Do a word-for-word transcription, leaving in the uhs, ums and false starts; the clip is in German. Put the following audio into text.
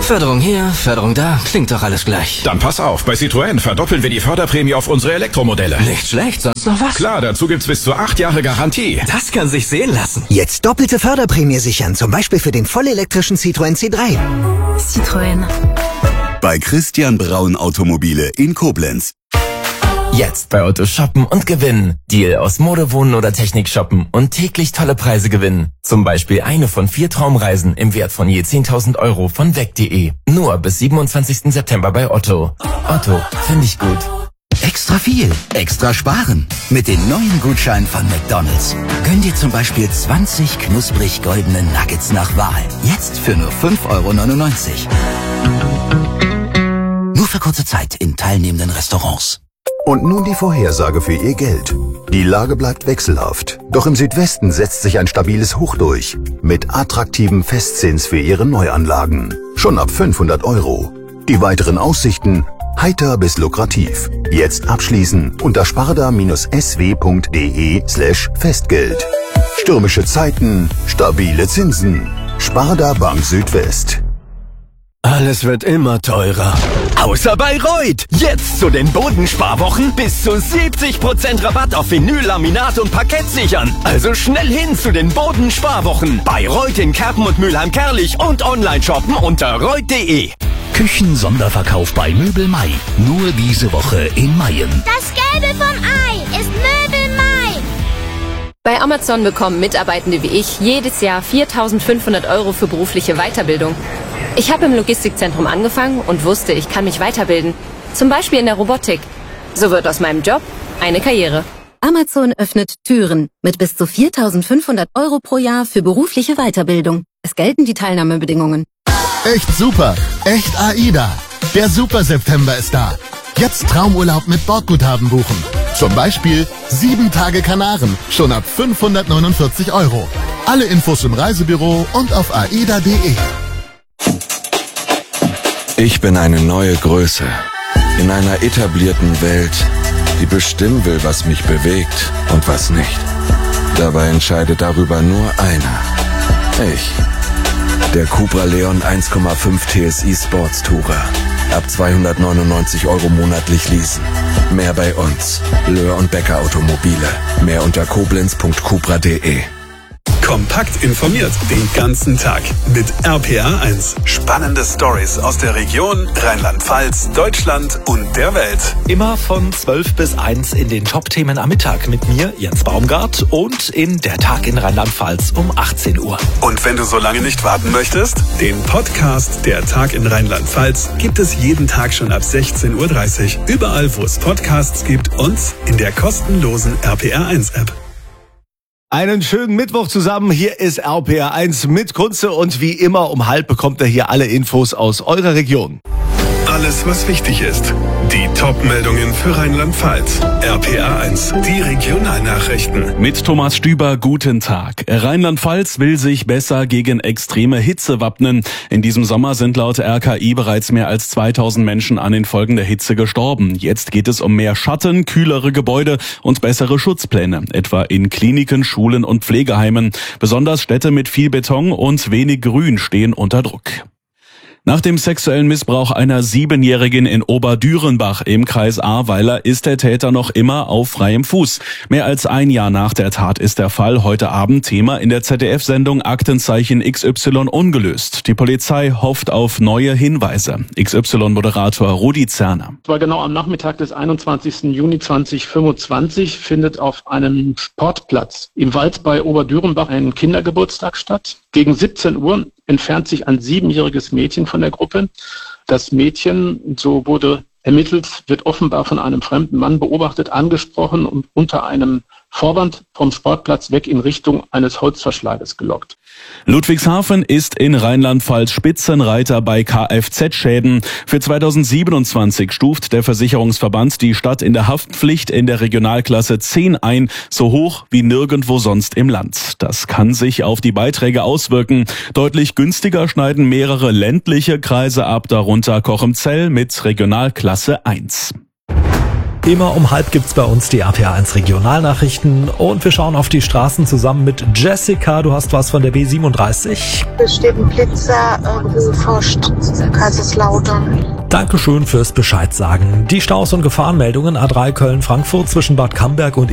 Förderung hier, Förderung da, klingt doch alles gleich. Dann pass auf, bei Citroën verdoppeln wir die Förderprämie auf unsere Elektromodelle. Nicht schlecht, sonst noch was? Klar, dazu gibt's bis zu acht Jahre Garantie. Das kann sich sehen lassen. Jetzt doppelte Förderprämie sichern, zum Beispiel für den vollelektrischen Citroën C drei. Citroën. Bei Christian Braun Automobile in Koblenz. Jetzt bei Otto shoppen und gewinnen. Deal aus Mode, Wohnen oder Technik shoppen und täglich tolle Preise gewinnen. Zum Beispiel eine von vier Traumreisen im Wert von je zehntausend Euro von weg punkt de. Nur bis siebenundzwanzigsten September bei Otto. Otto, finde ich gut. Extra viel, extra sparen. Mit den neuen Gutscheinen von McDonald's. Gönn dir zum Beispiel zwanzig knusprig goldene Nuggets nach Wahl. Jetzt für nur fünf Euro neunundneunzig. Nur für kurze Zeit in teilnehmenden Restaurants. Und nun die Vorhersage für Ihr Geld. Die Lage bleibt wechselhaft, doch im Südwesten setzt sich ein stabiles Hoch durch. Mit attraktiven Festzins für Ihre Neuanlagen. Schon ab fünfhundert Euro. Die weiteren Aussichten heiter bis lukrativ. Jetzt abschließen unter sparda-sw punkt de slash Festgeld. Stürmische Zeiten, stabile Zinsen. Sparda Bank Südwest. Alles wird immer teurer. Außer bei Reut. Jetzt zu den Bodensparwochen bis zu siebzig Prozent Rabatt auf Vinyl, Laminat und Parkett sichern. Also schnell hin zu den Bodensparwochen. Bei Reut in Kerpen und Mülheim-Kerlich und online shoppen unter reut punkt de. Küchen-Sonderverkauf bei Möbel Mai. Nur diese Woche in Mayen. Das Gelbe vom Ei ist Möbel Mai. Bei Amazon bekommen Mitarbeitende wie ich jedes Jahr viertausendfünfhundert Euro für berufliche Weiterbildung. Ich habe im Logistikzentrum angefangen und wusste, ich kann mich weiterbilden. Zum Beispiel in der Robotik. So wird aus meinem Job eine Karriere. Amazon öffnet Türen mit bis zu viertausendfünfhundert Euro pro Jahr für berufliche Weiterbildung. Es gelten die Teilnahmebedingungen. Echt super, echt AIDA. Der Super September ist da. Jetzt Traumurlaub mit Bordguthaben buchen. Zum Beispiel sieben Tage Kanaren, schon ab fünfhundertneunundvierzig Euro. Alle Infos im Reisebüro und auf aida punkt de. Ich bin eine neue Größe. In einer etablierten Welt, die bestimmen will, was mich bewegt und was nicht. Dabei entscheidet darüber nur einer. Ich. Der Cupra Leon eins Komma fünf T S I Sports Tourer. Ab zweihundertneunundneunzig Euro monatlich leasen. Mehr bei uns. Löhr und Becker Automobile. Mehr unter koblenz punkt cupra punkt de. Kompakt informiert den ganzen Tag mit R P R eins. Spannende Stories aus der Region, Rheinland-Pfalz, Deutschland und der Welt. Immer von zwölf bis eins in den Top-Themen am Mittag mit mir, Jens Baumgart, und in Der Tag in Rheinland-Pfalz um achtzehn Uhr. Und wenn du so lange nicht warten möchtest, den Podcast Der Tag in Rheinland-Pfalz gibt es jeden Tag schon ab sechzehn Uhr dreißig. Überall, wo es Podcasts gibt und in der kostenlosen R P R eins App. Einen schönen Mittwoch zusammen. Hier ist R P R eins mit Kunze und wie immer um halb bekommt ihr hier alle Infos aus eurer Region. Alles, was wichtig ist. Die Top-Meldungen für Rheinland-Pfalz. R P R eins, die Regionalnachrichten. Mit Thomas Stüber, guten Tag. Rheinland-Pfalz will sich besser gegen extreme Hitze wappnen. In diesem Sommer sind laut R K I bereits mehr als zweitausend Menschen an den Folgen der Hitze gestorben. Jetzt geht es um mehr Schatten, kühlere Gebäude und bessere Schutzpläne, etwa in Kliniken, Schulen und Pflegeheimen. Besonders Städte mit viel Beton und wenig Grün stehen unter Druck. Nach dem sexuellen Missbrauch einer Siebenjährigen in Oberdürenbach im Kreis Ahrweiler ist der Täter noch immer auf freiem Fuß. Mehr als ein Jahr nach der Tat ist der Fall heute Abend Thema in der Z D F-Sendung Aktenzeichen X Y ungelöst. Die Polizei hofft auf neue Hinweise. X Y-Moderator Rudi Zerner. Es war genau am Nachmittag des einundzwanzigsten Juni zweitausendfünfundzwanzig findet auf einem Sportplatz im Wald bei Oberdürenbach ein Kindergeburtstag statt. Gegen siebzehn Uhr entfernt sich ein siebenjähriges Mädchen von der Gruppe. Das Mädchen, so wurde ermittelt, wird offenbar von einem fremden Mann beobachtet, angesprochen und unter einem Vorwand vom Sportplatz weg in Richtung eines Holzverschlages gelockt. Ludwigshafen ist in Rheinland-Pfalz Spitzenreiter bei Kfz-Schäden. Für zweitausendsiebenundzwanzig stuft der Versicherungsverband die Stadt in der Haftpflicht in der Regionalklasse zehn ein, so hoch wie nirgendwo sonst im Land. Das kann sich auf die Beiträge auswirken. Deutlich günstiger schneiden mehrere ländliche Kreise ab, darunter Kochemzell mit Regionalklasse eins. Immer um halb gibt's bei uns die R P R eins Regionalnachrichten und wir schauen auf die Straßen zusammen mit Jessica. Du hast was von der B siebenunddreißig. Es steht ein Blitzer irgendwo vor Kaiserslautern. Dankeschön fürs Bescheid sagen. Die Staus und Gefahrenmeldungen A drei Köln-Frankfurt zwischen Bad Camberg und